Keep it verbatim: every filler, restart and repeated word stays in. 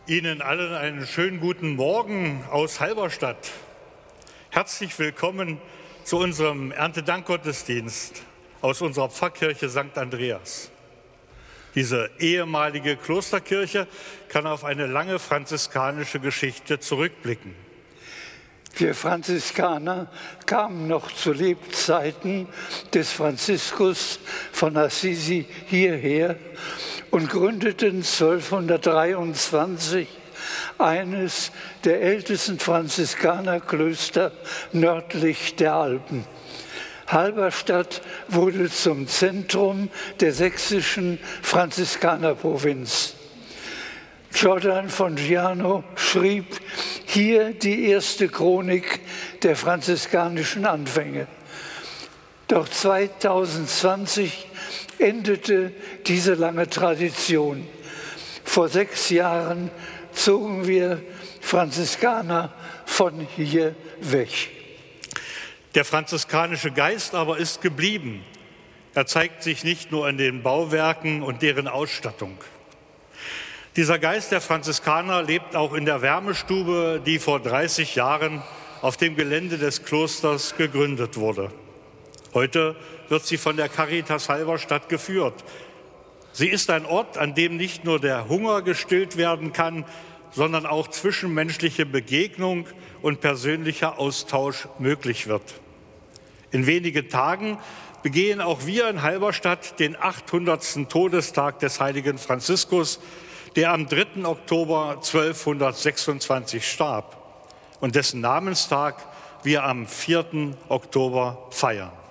Ihnen allen einen schönen guten Morgen aus Halberstadt. Herzlich willkommen zu unserem Erntedankgottesdienst aus unserer Pfarrkirche Sankt Andreas. Diese ehemalige Klosterkirche kann auf eine lange franziskanische Geschichte zurückblicken. Wir Franziskaner kamen noch zu Lebzeiten des Franziskus von Assisi hierher und gründeten zwölfhundertdreiundzwanzig eines der ältesten Franziskanerklöster nördlich der Alpen. Halberstadt wurde zum Zentrum der sächsischen Franziskanerprovinz. Giordano von Giano schrieb hier die erste Chronik der franziskanischen Anfänge. Doch zweitausendzwanzig endete diese lange Tradition. Vor sechs Jahren zogen wir Franziskaner von hier weg. Der franziskanische Geist aber ist geblieben. Er zeigt sich nicht nur in den Bauwerken und deren Ausstattung. Dieser Geist der Franziskaner lebt auch in der Wärmestube, die vor dreißig Jahren auf dem Gelände des Klosters gegründet wurde. Heute wird sie von der Caritas Halberstadt geführt. Sie ist ein Ort, an dem nicht nur der Hunger gestillt werden kann, sondern auch zwischenmenschliche Begegnung und persönlicher Austausch möglich wird. In wenigen Tagen begehen auch wir in Halberstadt den achthundertsten Todestag des heiligen Franziskus, der am dritten Oktober zwölfhundertsechsundzwanzig starb und dessen Namenstag wir am vierten Oktober feiern.